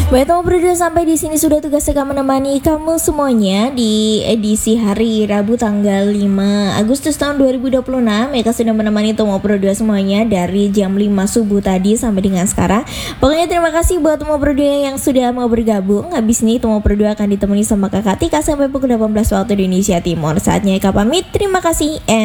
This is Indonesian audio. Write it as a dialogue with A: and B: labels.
A: Baik, teman berdua, sampai di sini sudah tugas saya menemani kamu semuanya di edisi hari Rabu tanggal 5 Agustus tahun 2026. Eka sudah menemani teman berdua semuanya dari jam 5 subuh tadi sampai dengan sekarang. Pokoknya terima kasih buat teman berdua yang sudah mau bergabung. Habis ini teman berdua akan ditemani sama Kakak Tika sampai pukul 18 waktu di Indonesia Timur. Saatnya Eka pamit. Terima kasih.